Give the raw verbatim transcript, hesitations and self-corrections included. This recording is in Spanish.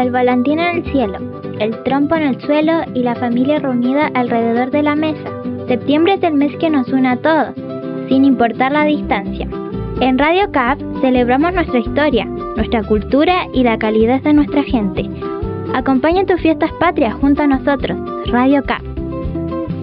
el volantín en el cielo, el trompo en el suelo y la familia reunida alrededor de la mesa. Septiembre es el mes que nos une a todos, sin importar la distancia. En Radio C A P celebramos nuestra historia, nuestra cultura y la calidez de nuestra gente. Acompaña tus fiestas patrias junto a nosotros, Radio C A P.